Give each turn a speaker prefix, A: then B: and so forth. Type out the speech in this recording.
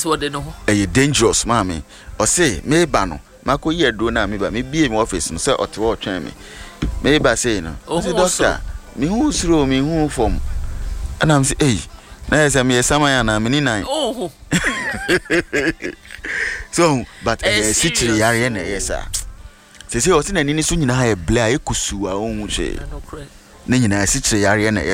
A: is what they know.
B: Dangerous, mammy. Or say, me bano. Mako ye do na me ba me be in office no say otwo twen me. Me ba say no. Say doctor, me who throw me who from. And I'm say, hey, na yes me samaya na me ni nan.
A: Oh.
B: So, but sitri yare na yes sir. Say o se na ni so nyina ha e bla e kusu a ohun hwe. Ne nyina sitri yare na